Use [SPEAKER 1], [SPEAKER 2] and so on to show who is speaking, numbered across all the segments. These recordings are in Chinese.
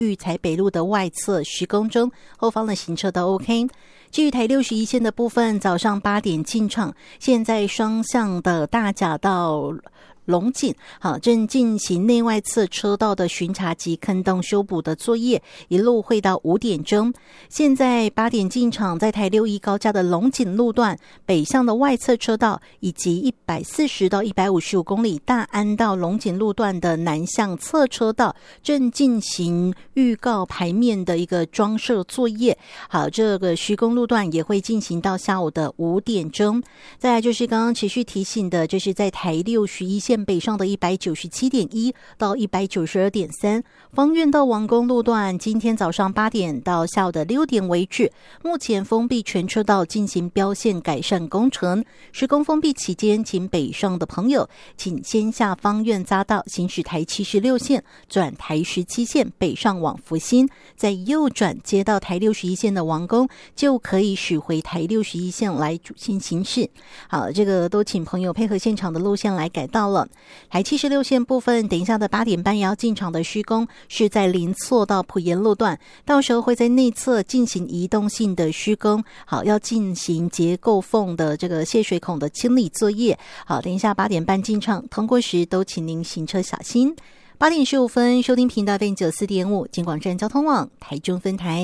[SPEAKER 1] 育才北路的外侧10公中，后方的行车都 OK。至于台61线的部分，早上8点进场，现在双向的大甲到龙井正进行内外侧车道的巡查及坑洞修补的作业，一路会到5点钟。现在8点进场，在台61高架的龙井路段北向的外侧车道，以及140到155公里大安到龙井路段的南向侧车道，正进行预告牌面的一个装设作业。好，这个徐公路段也会进行到下午的5点钟。再来就是刚刚持续提醒的，就是在台61线北上的 197.1 到 192.3 芳苑到王宫路段，今天早上8点到下午的6点为止，目前封闭全车道进行标线改善工程。施工封闭期间，请北上的朋友请先下芳苑匝道，行驶台76线转台17线北上往福兴，再右转接到台61线的王宫，就可以驶回台61线来主线行驶。好，这个都请朋友配合现场的路线来改道了。台76线部分，等一下的8点半也要进场的施工是在林厝到埔盐路段，到时候会在内侧进行移动性的施工。好，要进行结构缝的这个泄水孔的清理作业。好，等一下8点半进场，通过时都请您行车小心。8点15分，收听频道 FM94.5 金广站交通网台中分台。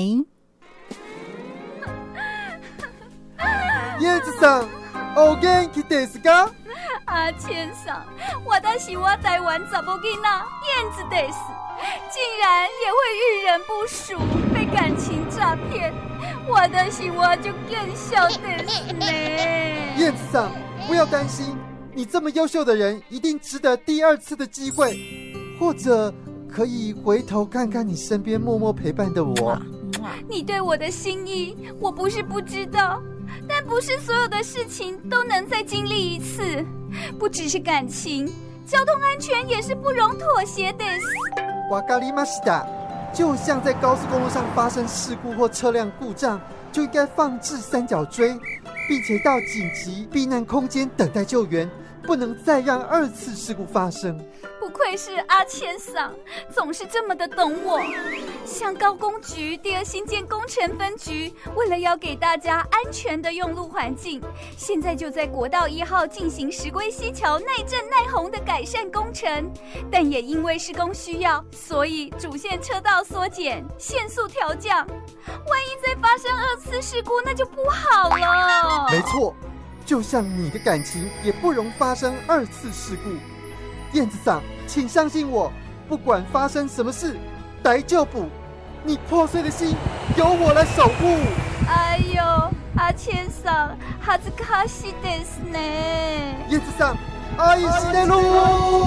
[SPEAKER 2] 燕子さん、お元気ですか？
[SPEAKER 3] 阿千桑，我的是我台湾查某囡仔燕子得死，竟然也会遇人不淑，被感情诈骗。我的是我就更笑得死呢。
[SPEAKER 2] 燕子桑，不要担心，你这么优秀的人，一定值得第2次的机会，或者可以回头看看你身边默默陪伴的我。
[SPEAKER 3] 你对我的心意，我不是不知道。但不是所有的事情都能再经历一次，不只是感情，交通安全也是不容妥协的。
[SPEAKER 2] わかりました。就像在高速公路上发生事故或车辆故障，就应该放置3角锥，并且到紧急避难空间等待救援，不能再让2次事故发生。
[SPEAKER 3] 不愧是阿千桑，总是这么的懂我。像高工局第2新建工程分局，为了要给大家安全的用路环境，现在就在国道1号进行石龟溪桥耐震耐洪的改善工程，但也因为施工需要，所以主线车道缩减，限速调降。万一再发生2次事故，那就不好了。
[SPEAKER 2] 没错，就像你的感情也不容发生2次事故。燕子桑，请相信我，不管发生什么事，大丈夫，你破碎的心由我来守护。
[SPEAKER 3] 哎呦，阿千桑，恥ずかしいですね。
[SPEAKER 2] 燕子桑，愛してる。